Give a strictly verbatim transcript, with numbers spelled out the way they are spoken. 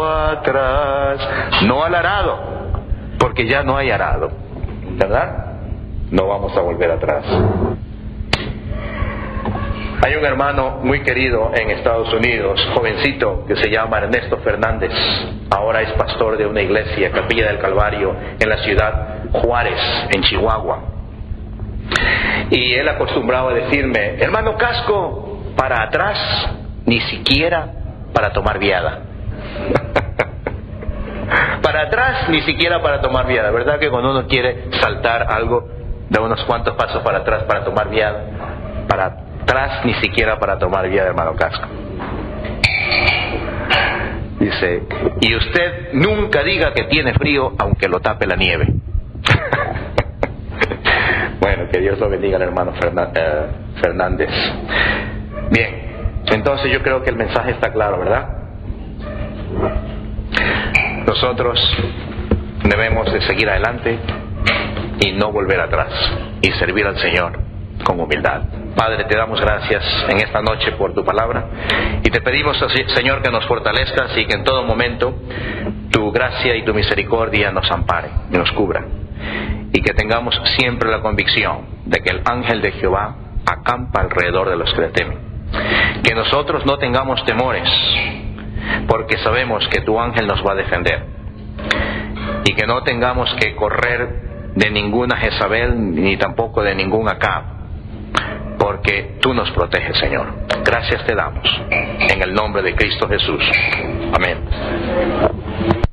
atrás, no al arado, porque ya no hay arado, ¿verdad? No vamos a volver atrás. Hay un hermano muy querido en Estados Unidos, jovencito, que se llama Ernesto Fernández. Ahora es pastor de una iglesia, Capilla del Calvario, en la ciudad Juárez, en Chihuahua. Y él acostumbraba a decirme: hermano Casco, para atrás, ni siquiera para tomar viada. Para atrás, ni siquiera para tomar viada. ¿Verdad que cuando uno quiere saltar algo, da unos cuantos pasos para atrás para tomar viada? Para atrás, ni siquiera para tomar viada, hermano Casco. Dice: y usted nunca diga que tiene frío aunque lo tape la nieve. Bueno, que Dios lo bendiga al hermano Fernández. Bien, entonces yo creo que el mensaje está claro, ¿verdad? Nosotros debemos de seguir adelante y no volver atrás, y servir al Señor con humildad. Padre, te damos gracias en esta noche por tu palabra, y te pedimos, Señor, que nos fortalezcas y que en todo momento tu gracia y tu misericordia nos ampare y nos cubra, y que tengamos siempre la convicción de que el ángel de Jehová acampa alrededor de los que le temen. Que nosotros no tengamos temores, porque sabemos que tu ángel nos va a defender, y que no tengamos que correr de ninguna Jezabel ni tampoco de ningún Acab, porque tú nos proteges, Señor. Gracias te damos en el nombre de Cristo Jesús. Amén.